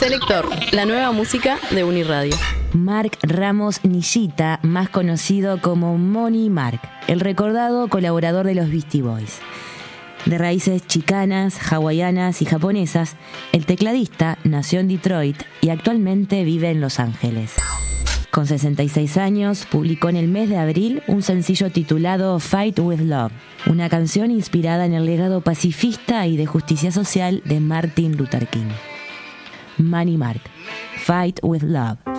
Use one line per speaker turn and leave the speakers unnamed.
Selector, la nueva música de Uniradio.
Mark Ramos Nishita, más conocido como Money Mark, el recordado colaborador de los Beastie Boys. De raíces chicanas, hawaianas y japonesas, el tecladista nació en Detroit y actualmente vive en Los Ángeles. Con 66 años, publicó en el mes de abril un sencillo titulado Fight with Love, una canción inspirada en el legado pacifista y de justicia social de Martin Luther King. Money Mark, Fight with Love.